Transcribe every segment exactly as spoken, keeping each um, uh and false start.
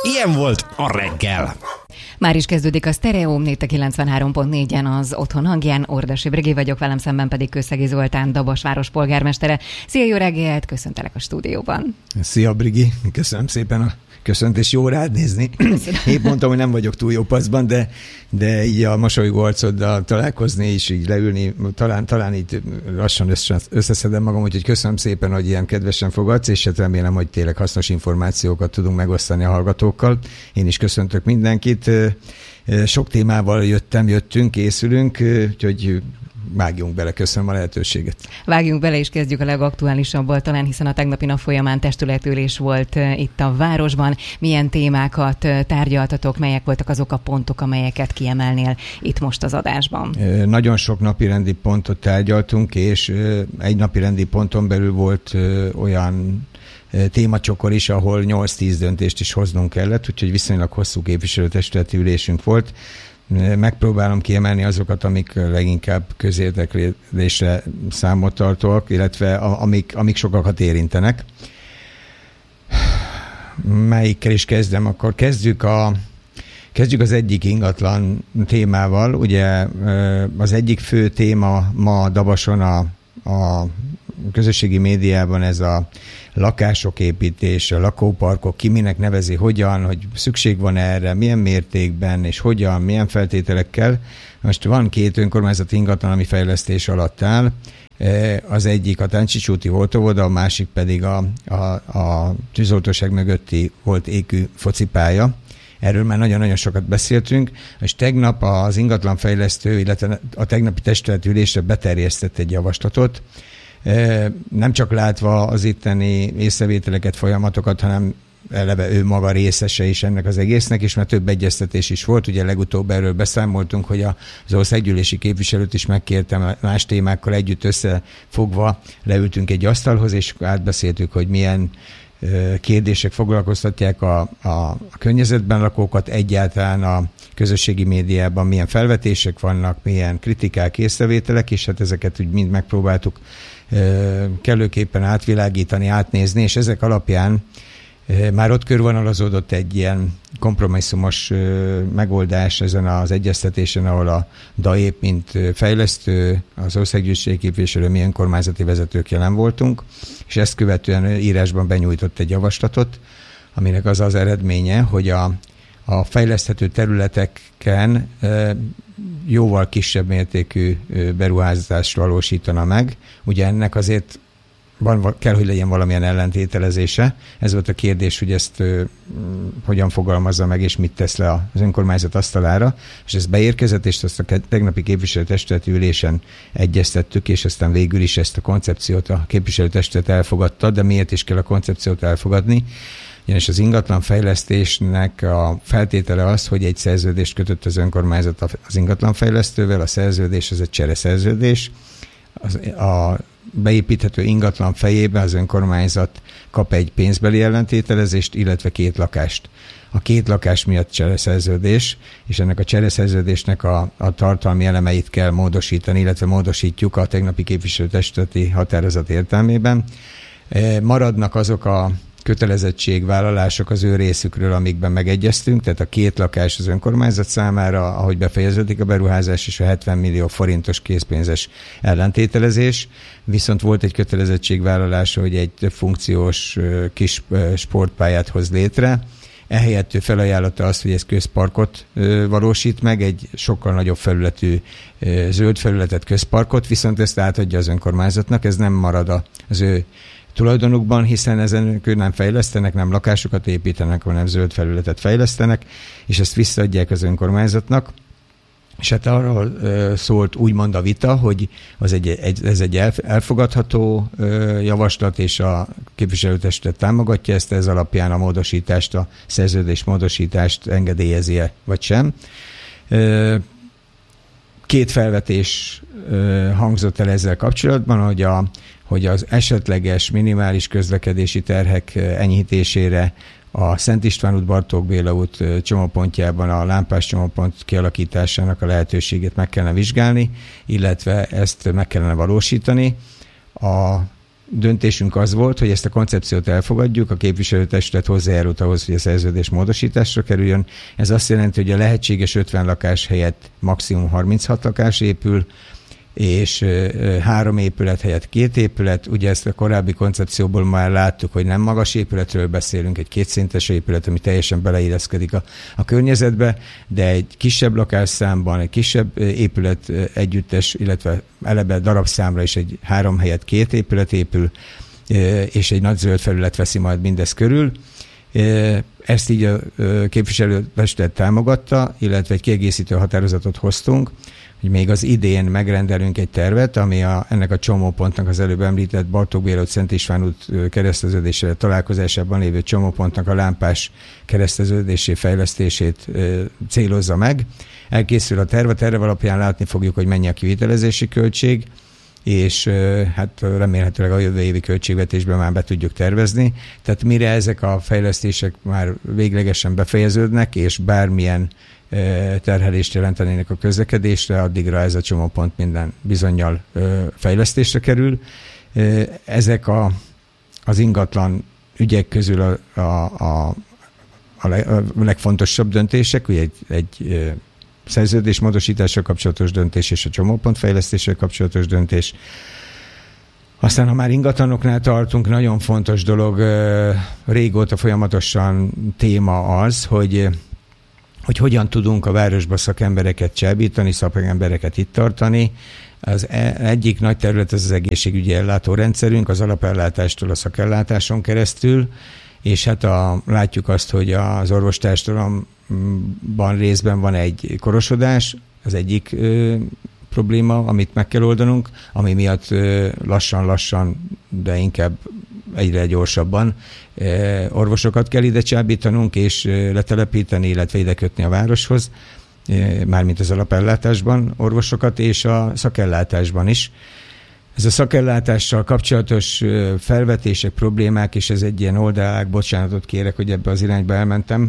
Ilyen volt a reggel. Már is kezdődik a Sztereó, itt a kilencvenhárom pont négyen az Otthon hangján. Ordasi Brigi vagyok, velem szemben pedig Kőszegi Zoltán, Dabas várospolgármestere. Szia, jó reggelt, köszöntelek a stúdióban. Szia, Brigi, köszönöm szépen a köszöntés, jó rád nézni. Épp mondtam, hogy nem vagyok túl jó paszban, de, de így a mosolygó arcoddal találkozni és így leülni, talán, talán így lassan összeszedem magam, úgyhogy köszönöm szépen, hogy ilyen kedvesen fogadsz, és hát remélem, hogy tényleg hasznos információkat tudunk megosztani a hallgatókkal. Én is köszöntök mindenkit. Sok témával jöttem, jöttünk, készülünk, úgyhogy vágjunk bele, köszönöm a lehetőséget. Vágjunk bele, és kezdjük a legaktuálisabbal talán, hiszen a tegnapi nap folyamán testületülés volt itt a városban. Milyen témákat tárgyaltatok, melyek voltak azok a pontok, amelyeket kiemelnél itt most az adásban? Nagyon sok napirendi pontot tárgyaltunk, és egy napirendi ponton belül volt olyan témacsokor is, ahol nyolc-tíz döntést is hoznunk kellett, úgyhogy viszonylag hosszú képviselőtestületi ülésünk volt. Megpróbálom kiemelni azokat, amik leginkább közérdeklődésre számot tartóak, illetve amik, amik sokakat érintenek. Melyikkel is kezdem? Akkor kezdjük, a, kezdjük az egyik ingatlan témával. Ugye az egyik fő téma ma Dabason a, a közösségi médiában ez a lakások építése, lakóparkok, ki minek nevezi, hogyan, hogy szükség van erre, milyen mértékben, és hogyan, milyen feltételekkel. Most van két önkormányzati ingatlan, ami fejlesztés alatt áll. Az egyik a Táncsics úti volt óvoda, a másik pedig a, a, a tűzoltóság mögötti volt ékű focipálya. Erről már nagyon-nagyon sokat beszéltünk, és tegnap az ingatlanfejlesztő, illetve a tegnapi testületülésre beterjesztett egy javaslatot, nem csak látva az itteni észrevételeket, folyamatokat, hanem eleve ő maga részese is ennek az egésznek, és már több egyeztetés is volt. Ugye legutóbb erről beszámoltunk, hogy az országgyűlési képviselőt is megkértem, más témákkal együtt összefogva leültünk egy asztalhoz, és átbeszéltük, hogy milyen kérdések foglalkoztatják a, a, a környezetben lakókat, egyáltalán a közösségi médiában milyen felvetések vannak, milyen kritikák, észrevételek, és hát ezeket úgy mind megpróbáltuk kellőképpen átvilágítani, átnézni, és ezek alapján már ott körvonalazódott egy ilyen kompromisszumos megoldás ezen az egyeztetésen, ahol a DAÉP, mint fejlesztő, az országgyűlési képviselő, mi önkormányzati vezetők jelen voltunk, és ezt követően írásban benyújtott egy javaslatot, aminek az az eredménye, hogy a, a fejleszthető területeken jóval kisebb mértékű beruházást valósítana meg. Ugye ennek azért van, kell, hogy legyen valamilyen ellentételezése. Ez volt a kérdés, hogy ezt ö, hogyan fogalmazza meg, és mit tesz le az önkormányzat asztalára. És ez beérkezett, és ezt a tegnapi képviselőtestületi ülésen egyeztettük, és aztán végül is ezt a koncepciót a képviselőtestület elfogadta, de miért is kell a koncepciót elfogadni? Ugyanis az ingatlanfejlesztésnek a feltétele az, hogy egy szerződést kötött az önkormányzat az ingatlanfejlesztővel, a szerződés az egy csereszerződés. Az, a beépíthető ingatlan fejében az önkormányzat kap egy pénzbeli ellentételezést, illetve két lakást. A két lakás miatt csereszerződés, és ennek a csereszerződésnek a, a tartalmi elemeit kell módosítani, illetve módosítjuk a tegnapi képviselőtestületi határozat értelmében. Maradnak azok a kötelezettségvállalások az ő részükről, amikben megegyeztünk, tehát a két lakás az önkormányzat számára, ahogy befejeződik a beruházás, és a hetven millió forintos készpénzes ellentételezés. Viszont volt egy kötelezettségvállalás, hogy egy több funkciós kis sportpályát hoz létre. Ehelyett ő felajánlotta azt, hogy ez közparkot valósít meg, egy sokkal nagyobb felületű zöld felületet, közparkot, viszont ezt átadja az önkormányzatnak, ez nem marad az ő tulajdonukban, hiszen ezen ők nem fejlesztenek, nem lakásokat építenek, hanem zöld felületet fejlesztenek, és ezt visszaadják az önkormányzatnak. És hát arról szólt úgymond a vita, hogy az egy, egy, ez egy elfogadható javaslat, és a képviselőtestület támogatja ezt, ez alapján a módosítást, a szerződés módosítást engedélyezi-e, vagy sem. Két felvetés hangzott el ezzel kapcsolatban, hogy, a, hogy az esetleges minimális közlekedési terhek enyhítésére a Szent István út, Bartók Béla út csomópontjában a lámpás csomópont kialakításának a lehetőségét meg kellene vizsgálni, illetve ezt meg kellene valósítani. A döntésünk az volt, hogy ezt a koncepciót elfogadjuk, a képviselőtestület hozzájárult ahhoz, hogy a szerződés módosításra kerüljön. Ez azt jelenti, hogy a lehetséges ötven lakás helyett maximum harminchat lakás épül, és három épület helyett két épület. Ugye ezt a korábbi koncepcióból már láttuk, hogy nem magas épületről beszélünk, egy kétszintes épület, ami teljesen beleilleszkedik a, a környezetbe, de egy kisebb lakásszámban, egy kisebb épület együttes, illetve eleve darabszámra is egy három helyett két épület épül, és egy nagy zöld felület veszi majd mindez körül. Ezt így a képviselőtestület támogatta, illetve egy kiegészítő határozatot hoztunk, hogy még az idén megrendelünk egy tervet, ami a, ennek a csomópontnak az előbb említett Bartók Béla út, Szent István út kereszteződésre találkozásában lévő csomópontnak a lámpás kereszteződésé fejlesztését ö, célozza meg. Elkészül a terv, a terv alapján látni fogjuk, hogy mennyi a kivitelezési költség, és ö, hát remélhetőleg a jövő évi költségvetésben már be tudjuk tervezni. Tehát mire ezek a fejlesztések már véglegesen befejeződnek, és bármilyen terhelést jelentenének a közlekedésre, addigra ez a csomópont minden bizonnyal fejlesztésre kerül. Ezek a, az ingatlan ügyek közül a, a, a, a legfontosabb döntések, ugye egy, egy szerződésmódosítással kapcsolatos döntés és a csomópont fejlesztéssel kapcsolatos döntés. Aztán, ha már ingatlanoknál tartunk, nagyon fontos dolog, régóta folyamatosan téma az, hogy hogy hogyan tudunk a városba szakembereket csábítani, szakembereket itt tartani. Az egyik nagy terület az az egészségügyi ellátórendszerünk, az alapellátástól a szakellátáson keresztül, és hát a, látjuk azt, hogy az orvostársadalomban részben van egy korosodás, az egyik ö, probléma, amit meg kell oldanunk, ami miatt ö, lassan-lassan, de inkább egyre gyorsabban orvosokat kell ide csábítanunk és letelepíteni, illetve ide kötni a városhoz, mármint az alapellátásban orvosokat, és a szakellátásban is. Ez a szakellátással kapcsolatos felvetések, problémák, és ez egy ilyen oldalág, bocsánatot kérek, hogy ebbe az irányba elmentem,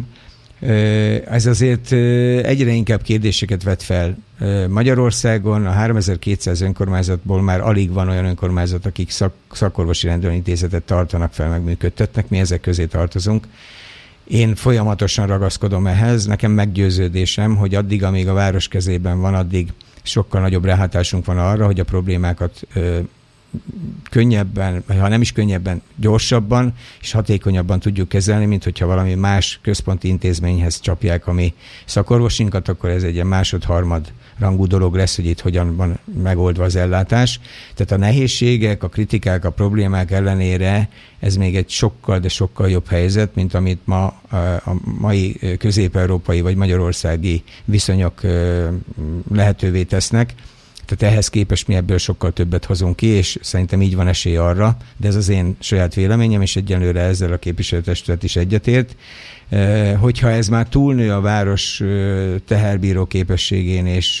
ez azért egyre inkább kérdéseket vet fel. Magyarországon a háromezer-kétszáz önkormányzatból már alig van olyan önkormányzat, akik szak, szakorvosi rendelőintézetet tartanak fel, meg működtetnek, mi ezek közé tartozunk. Én folyamatosan ragaszkodom ehhez, nekem meggyőződésem, hogy addig, amíg a város kezében van, addig sokkal nagyobb ráhatásunk van arra, hogy a problémákat ö, könnyebben, vagy ha nem is könnyebben, gyorsabban és hatékonyabban tudjuk kezelni, mint hogyha valami más központi intézményhez csapják a mi szakorvosinkat, akkor ez egy ilyen másod-harmad rangú dolog lesz, hogy itt hogyan van megoldva az ellátás. Tehát a nehézségek, a kritikák, a problémák ellenére ez még egy sokkal, de sokkal jobb helyzet, mint amit ma a mai közép-európai vagy magyarországi viszonyok lehetővé tesznek. Tehát ehhez képest mi ebből sokkal többet hozunk ki, és szerintem így van esély arra, de ez az én saját véleményem, és egyenlőre ezzel a képviselőtestület is egyetért. Hogyha ez már túlnő a város teherbíró képességén és,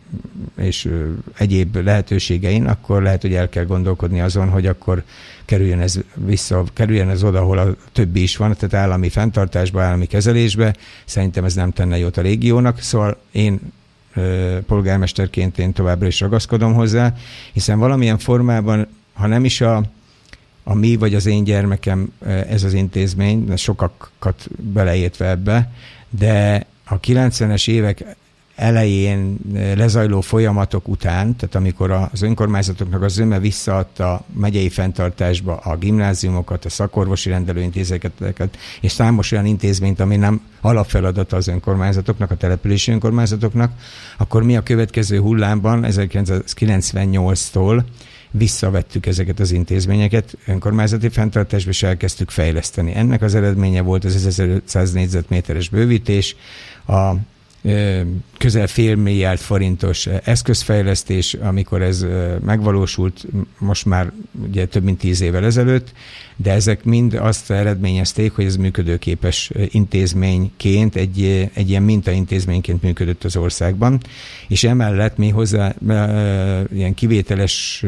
és egyéb lehetőségein, akkor lehet, hogy el kell gondolkodni azon, hogy akkor kerüljön ez vissza, kerüljön ez oda, ahol a többi is van, tehát állami fenntartásba, állami kezelésbe. Szerintem ez nem tenne jót a régiónak, szóval én polgármesterként én továbbra is ragaszkodom hozzá, hiszen valamilyen formában, ha nem is a, a mi vagy az én gyermekem ez az intézmény, sokakat beleértve ebbe, de a kilencvenes évek elején lezajló folyamatok után, tehát amikor az önkormányzatoknak a zöme visszaadta a megyei fenntartásba a gimnáziumokat, a szakorvosi rendelőintézeteket, és számos olyan intézményt, ami nem alapfeladata az önkormányzatoknak, a települési önkormányzatoknak, akkor mi a következő hullámban ezerkilencszázkilencvennyolctól visszavettük ezeket az intézményeket önkormányzati fenntartásba, és elkezdtük fejleszteni. Ennek az eredménye volt az ezerötszáz négyzetméteres bővítés, a közel fél milliárd forintos eszközfejlesztés, amikor ez megvalósult, most már ugye több mint tíz évvel ezelőtt, de ezek mind azt eredményezték, hogy ez működőképes intézményként, egy, egy ilyen mintaintézményként működött az országban, és emellett mi hozzá ilyen kivételes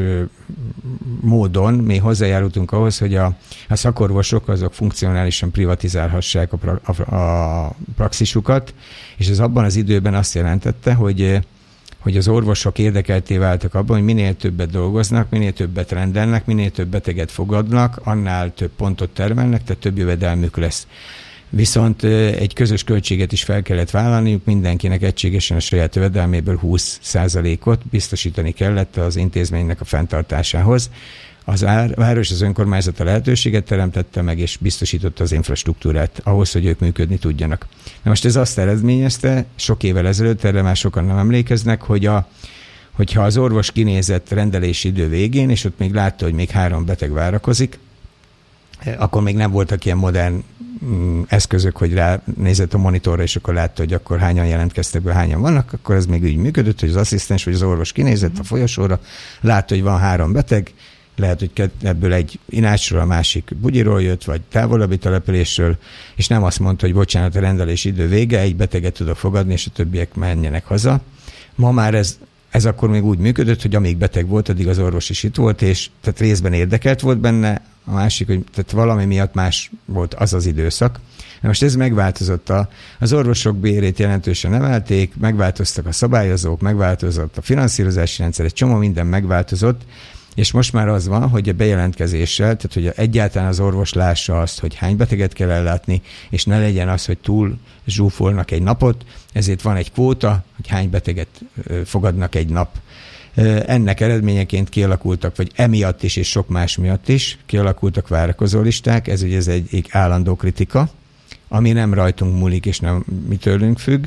módon mi hozzájárultunk ahhoz, hogy a, a szakorvosok azok funkcionálisan privatizálhassák a, pra, a, a praxisukat, és ez abban az időben azt jelentette, hogy hogy az orvosok érdekelté váltak abban, hogy minél többet dolgoznak, minél többet rendelnek, minél több beteget fogadnak, annál több pontot termelnek, tehát több jövedelmük lesz. Viszont egy közös költséget is fel kellett vállalniuk, mindenkinek egységesen a saját jövedelméből húsz százalékot biztosítani kellett az intézménynek a fenntartásához. Az város, az önkormányzat a lehetőséget teremtette meg, és biztosította az infrastruktúrát ahhoz, hogy ők működni tudjanak. Na most ez azt eredményezte, sok évvel ezelőtt, erre már sokan nem emlékeznek, hogy a, hogyha az orvos kinézett rendelési idő végén, és ott még látta, hogy még három beteg várakozik, akkor még nem voltak ilyen modern eszközök, hogy ránézett a monitorra, és akkor látta, hogy akkor hányan jelentkeztek be, hányan vannak, akkor ez még úgy működött, hogy az asszisztens vagy az orvos kinézett a folyosóra, látta, hogy van három beteg, lehet, hogy ebből egy Inácsról, a másik Bugyiról jött, vagy távolabbi településről, és nem azt mondta, hogy bocsánat, a rendelés idő vége, egy beteget tudok fogadni, és a többiek menjenek haza. Ma már ez, ez akkor még úgy működött, hogy amíg beteg volt, addig az orvos is itt volt, és tehát részben érdekelt volt benne, a másik, hogy tehát valami miatt más volt az az időszak. Na most ez megváltozott. A, az orvosok bérét jelentősen emelték, megváltoztak a szabályozók, megváltozott a finanszírozási rendszer, egy csomó minden megváltozott, és most már az van, hogy a bejelentkezéssel, tehát hogy egyáltalán az orvos lássa azt, hogy hány beteget kell ellátni, és ne legyen az, hogy túl zsúfolnak egy napot, ezért van egy kvóta, hogy hány beteget fogadnak egy nap. Ennek eredményeként kialakultak, vagy emiatt is, és sok más miatt is kialakultak várakozó listák, ez ugye ez egy állandó kritika, ami nem rajtunk múlik, és nem mi tőlünk függ.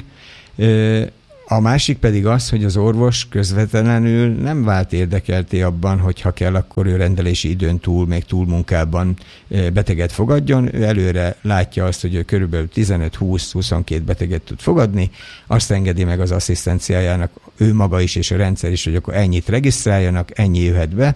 A másik pedig az, hogy az orvos közvetlenül nem vált érdekelté abban, hogy ha kell, akkor ő rendelési időn túl, még túl munkában beteget fogadjon. Ő előre látja azt, hogy ő körülbelül tizenöt-húsz-huszonkettő beteget tud fogadni, azt engedi meg az asszisztenciájának ő maga is, és a rendszer is, hogy akkor ennyit regisztráljanak, ennyi jöhet be.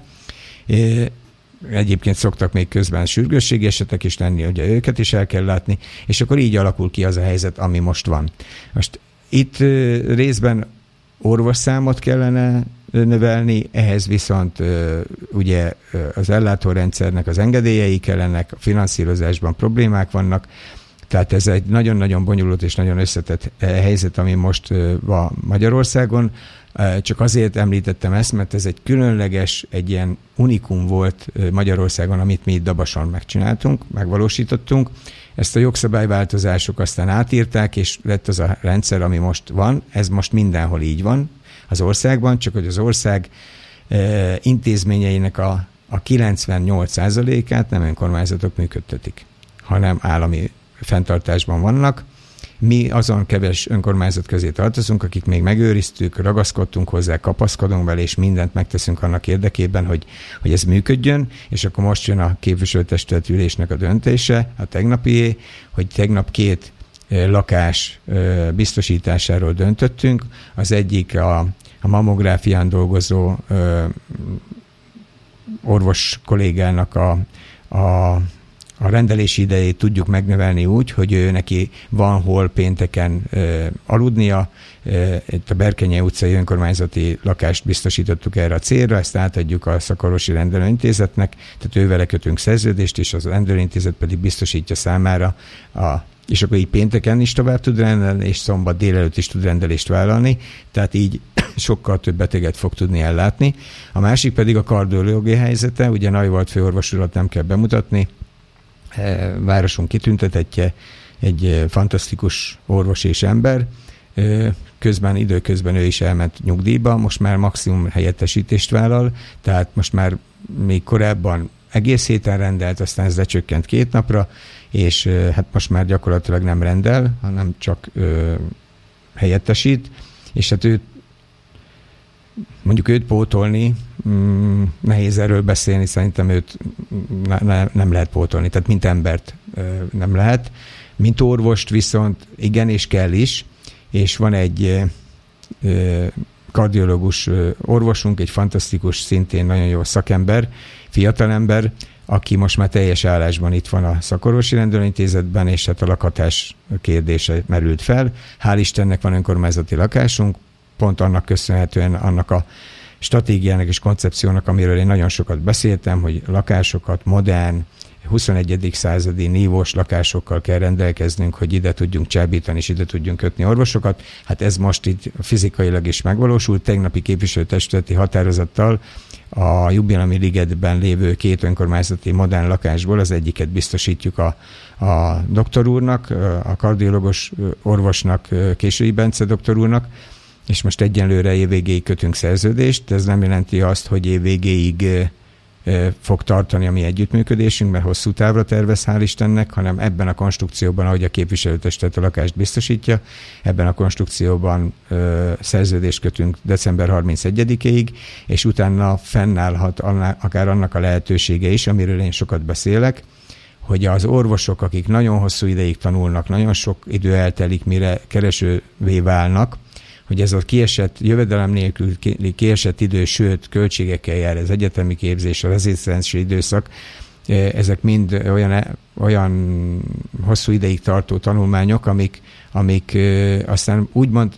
Egyébként szoktak még közben sürgősségi esetek is lenni, ugye őket is el kell látni, és akkor így alakul ki az a helyzet, ami most van. Most itt részben orvosszámot kellene növelni, ehhez viszont ugye az ellátórendszernek az engedélyei kellenek, a finanszírozásban problémák vannak, tehát ez egy nagyon-nagyon bonyolult és nagyon összetett helyzet, ami most van Magyarországon. Csak azért említettem ezt, mert ez egy különleges, egy ilyen unikum volt Magyarországon, amit mi itt Dabason megcsináltunk, megvalósítottunk. Ezt a jogszabályváltozások aztán átírták, és lett az a rendszer, ami most van. Ez most mindenhol így van az országban, csak hogy az ország e, intézményeinek a, a kilencvennyolc százalékát nem önkormányzatok működtetik, hanem állami fenntartásban vannak. Mi azon kevés önkormányzat közé tartozunk, akik még megőriztük, ragaszkodtunk hozzá, kapaszkodunk vele, és mindent megteszünk annak érdekében, hogy, hogy ez működjön, és akkor most jön a képviselőtestület ülésnek a döntése, a tegnapié, hogy tegnap két lakás biztosításáról döntöttünk. Az egyik a, a mammográfián dolgozó orvos kollégának a, a A rendelési idejét tudjuk megnövelni úgy, hogy ő neki van hol pénteken ö, aludnia. Ö, itt a Berkenyei utcai önkormányzati lakást biztosítottuk erre a célra, ezt átadjuk a szakorvosi rendelőintézetnek, tehát ővele kötünk szerződést, és az rendelőintézet pedig biztosítja számára, a, és akkor így pénteken is tovább tud rendelni, és szombat délelőtt is tud rendelést vállalni, tehát így sokkal több beteget fog tudni ellátni. A másik pedig a kardiológiai helyzete, ugye Najvald főorvos urat nem kell bemutatni, városunk kitüntetetje, egy fantasztikus orvos és ember. Közben, időközben ő is elment nyugdíjba, most már maximum helyettesítést vállal, tehát most már még korábban egész héten rendelt, aztán ez lecsökkent két napra, és hát most már gyakorlatilag nem rendel, hanem csak ö, helyettesít, és hát őt mondjuk őt pótolni, mm, nehéz erről beszélni, szerintem őt ne, ne, nem lehet pótolni, tehát mint embert ö, nem lehet. Mint orvost viszont igen, és kell is, és van egy ö, kardiológus ö, orvosunk, egy fantasztikus, szintén nagyon jó szakember, fiatalember, aki most már teljes állásban itt van a szakorvosi rendelőintézetben, és hát a lakhatás kérdése merült fel. Hál' Istennek van önkormányzati lakásunk, pont annak köszönhetően, annak a stratégiának és koncepciónak, amiről én nagyon sokat beszéltem, hogy lakásokat, modern, huszonegyedik századi nívós lakásokkal kell rendelkeznünk, hogy ide tudjunk csábítani, és ide tudjunk kötni orvosokat. Hát ez most itt fizikailag is megvalósult. Tegnapi képviselőtestületi határozattal a Jubilami ligetben lévő két önkormányzati modern lakásból az egyiket biztosítjuk a, a doktor úrnak, a kardiológus orvosnak, Késői Bence doktor úrnak, és most egyenlőre évvégéig kötünk szerződést. Ez nem jelenti azt, hogy évvégéig fog tartani a mi együttműködésünk, mert hosszú távra tervez, hál' Istennek, hanem ebben a konstrukcióban, ahogy a képviselőtestület a lakást biztosítja, ebben a konstrukcióban ö, szerződést kötünk december harmincegyedikéig, és utána fennállhat annak, akár annak a lehetősége is, amiről én sokat beszélek, hogy az orvosok, akik nagyon hosszú ideig tanulnak, nagyon sok idő eltelik, mire keresővé válnak, hogy ez a kiesett, jövedelem nélkül kiesett idő, sőt, költségekkel jár, az egyetemi képzés, a rezisztencia időszak, ezek mind olyan, olyan hosszú ideig tartó tanulmányok, amik, amik aztán úgymond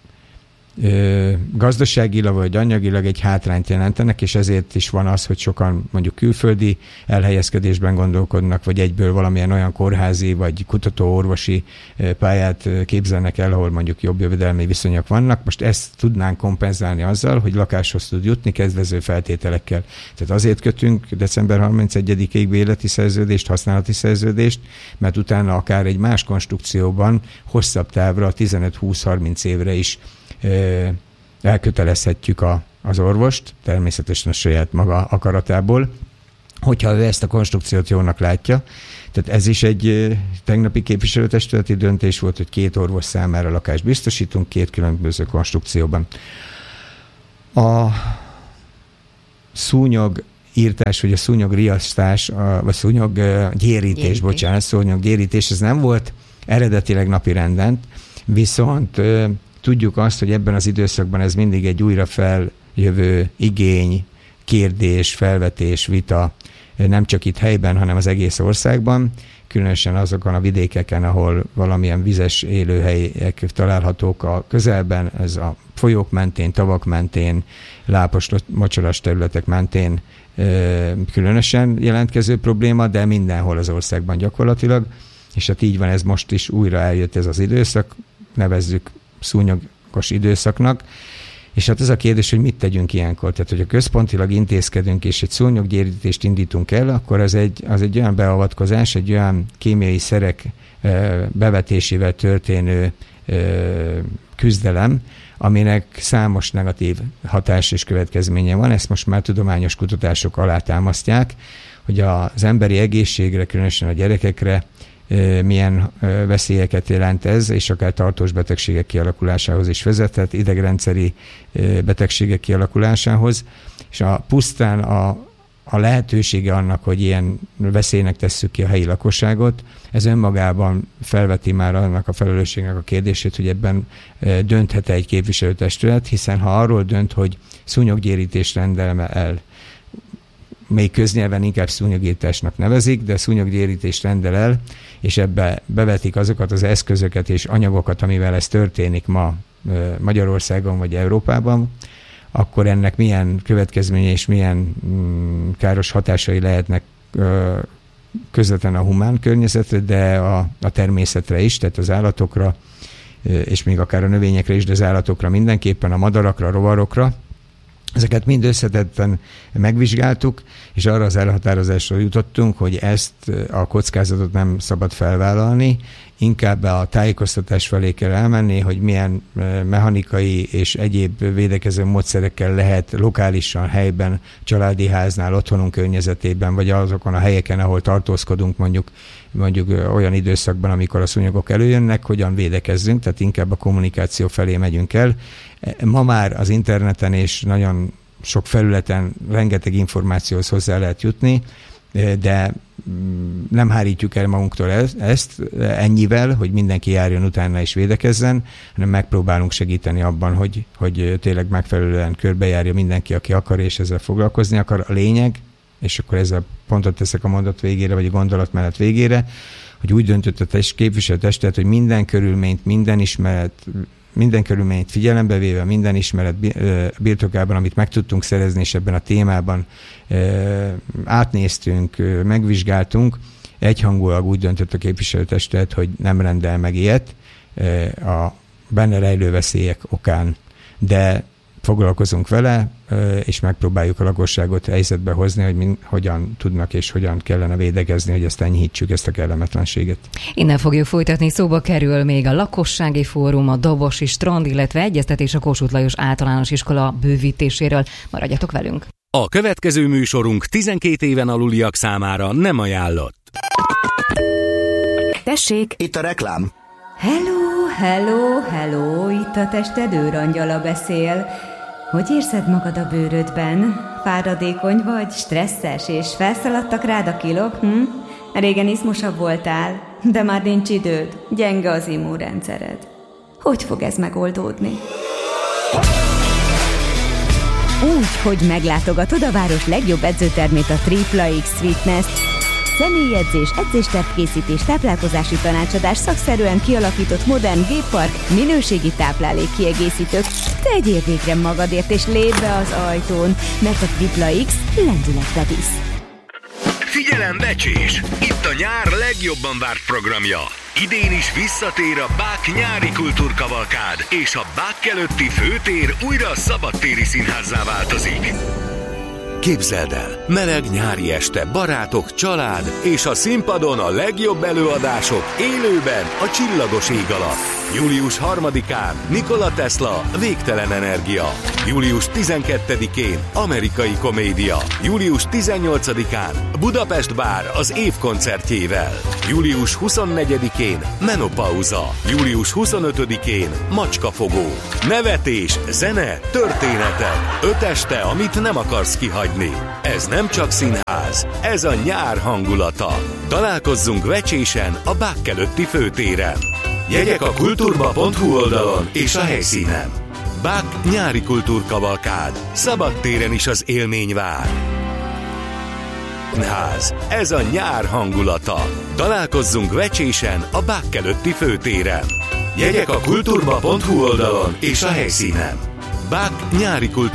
gazdaságilag vagy anyagilag egy hátrányt jelentenek, és ezért is van az, hogy sokan mondjuk külföldi elhelyezkedésben gondolkodnak, vagy egyből valamilyen olyan kórházi vagy kutató-orvosi pályát képzelnek el, ahol mondjuk jobb jövedelmi viszonyok vannak. Most ezt tudnánk kompenzálni azzal, hogy lakáshoz tud jutni kedvező feltételekkel. Tehát azért kötünk december harmincegyedikéig bérleti szerződést, használati szerződést, mert utána akár egy más konstrukcióban hosszabb távra, tizenöt-húsz-harminc évre is elkötelezhetjük a, az orvost, természetesen a saját maga akaratából, hogyha ő ezt a konstrukciót jónak látja. Tehát ez is egy tegnapi képviselőtestületi döntés volt, hogy két orvos számára lakást biztosítunk, két különböző konstrukcióban. A szúnyog írtás, vagy a szúnyog riasztás, vagy szúnyog gyérítés, gyérítés. bocsánat, szúnyog gyérítés, ez nem volt eredetileg napirenden, viszont tudjuk azt, hogy ebben az időszakban ez mindig egy újra feljövő igény, kérdés, felvetés, vita, nem csak itt helyben, hanem az egész országban, különösen azokon a vidékeken, ahol valamilyen vizes élőhelyek találhatók a közelben, ez a folyók mentén, tavak mentén, lápos, mocsaras területek mentén különösen jelentkező probléma, de mindenhol az országban gyakorlatilag, és hát így van, ez most is újra eljött ez az időszak, nevezzük szúnyogos időszaknak, és hát ez a kérdés, hogy mit tegyünk ilyenkor. Tehát, hogyha központilag intézkedünk, és egy szúnyoggyérítést indítunk el, akkor az egy, az egy olyan beavatkozás, egy olyan kémiai szerek bevetésével történő küzdelem, aminek számos negatív hatás és következménye van. Ezt most már tudományos kutatások alátámasztják, hogy az emberi egészségre, különösen a gyerekekre milyen veszélyeket jelent ez, és akár tartós betegségek kialakulásához is vezethet, idegrendszeri betegségek kialakulásához, és a pusztán a, a lehetősége annak, hogy ilyen veszélynek tesszük ki a helyi lakosságot, ez önmagában felveti már annak a felelősségnek a kérdését, hogy ebben dönthet-e egy képviselőtestület, hiszen ha arról dönt, hogy szúnyoggyérítést rendel el, még köznyelven inkább szúnyogírtásnak nevezik, de szúnyoggyérítést rendel el, és ebbe bevetik azokat az eszközöket és anyagokat, amivel ez történik ma Magyarországon vagy Európában, akkor ennek milyen következménye és milyen mm, káros hatásai lehetnek ö, közvetlen a humán környezetre, de a, a természetre is, tehát az állatokra, és még akár a növényekre is, de az állatokra mindenképpen, a madarakra, a rovarokra. Ezeket mind összetetten megvizsgáltuk, és arra az elhatározásra jutottunk, hogy ezt a kockázatot nem szabad felvállalni, inkább a tájékoztatás felé kell elmenni, hogy milyen mechanikai és egyéb védekező módszerekkel lehet lokálisan, helyben, családi háznál, otthonunk környezetében, vagy azokon a helyeken, ahol tartózkodunk mondjuk, mondjuk olyan időszakban, amikor a szúnyogok előjönnek, hogyan védekezzünk, tehát inkább a kommunikáció felé megyünk el. Ma már az interneten és nagyon sok felületen rengeteg információhoz hozzá lehet jutni, de nem hárítjuk el magunktól ezt ennyivel, hogy mindenki járjon utána és védekezzen, hanem megpróbálunk segíteni abban, hogy, hogy tényleg megfelelően körbejárja mindenki, aki akar és ezzel foglalkozni akar. A lényeg, és akkor ezzel pontot teszek a mondat végére, vagy a gondolat mellett végére, hogy úgy döntött a képviselőtestület, hogy minden körülményt, minden ismeret, minden körülményt figyelembe véve, minden ismeret birtokában, amit meg tudtunk szerezni, és ebben a témában átnéztünk, megvizsgáltunk, egyhangulag úgy döntött a képviselőtestület, hogy nem rendel meg ilyet a benne rejlő veszélyek okán, de foglalkozunk vele, és megpróbáljuk a lakosságot helyzetbe hozni, hogy mind, hogyan tudnak és hogyan kellene védekezni, hogy ezt enyhítsük, ezt a kellemetlenséget. Innen fogjuk folytatni, szóba kerül még a lakossági fórum, a Dobosi strand, illetve egyeztetés a Kossuth Lajos általános iskola bővítéséről. Maradjatok velünk! A következő műsorunk tizenkét éven aluliak számára nem ajánlott. Tessék! Itt a reklám. Hello, hello, hello, itt a tested őrangyala beszél. Hogy érzed magad a bőrödben? Fáradékony vagy, stresszes, és felszaladtak rád a kilók? Hm? Régen izmosabb voltál, de már nincs időd, gyenge az immunrendszered. Hogy fog ez megoldódni? Úgy, hogy meglátogatod a város legjobb edzőtermét, a Tripla X Fitness-t. Személyedzés, edzéstervkészítés, táplálkozási tanácsadás, szakszerűen kialakított modern géppark, minőségi táplálékkiegészítők. Tegyél végre magadért és lépj be az ajtón, mert a Tripla X lendületbe visz. Figyelem, becsés! Itt a nyár legjobban várt programja. Idén is visszatér a Bák nyári kultúrkavalkád, és a Bák előtti főtér újra a szabadtéri színházzá változik. Képzeld el, meleg nyári este, barátok, család, és a színpadon a legjobb előadások élőben a csillagos ég alatt. július harmadikán Nikola Tesla, Végtelen energia. július tizenkettedikén Amerikai komédia. július tizennyolcadikán Budapest Bár az év koncertjével. július huszonnegyedikén Menopauza. július huszonötödikén Macskafogó. Nevetés, zene, történetek. Öt este, amit nem akarsz kihagyni. Ez nem csak színház, ez a nyár hangulata. Találkozzunk Vecsésen a Bák előtti főtéren. Jegyek a kulturba pont hu oldalon és a helyszínen. Bák nyári kultúrkavalkád. Szabadtéren is az élmény vár. Színház, ez a nyár hangulata. Találkozzunk Vecsésen a Bák előtti főtéren. Jegyek a kulturba pont hu oldalon és a helyszínen. Bák nyári kultúrkavalkád.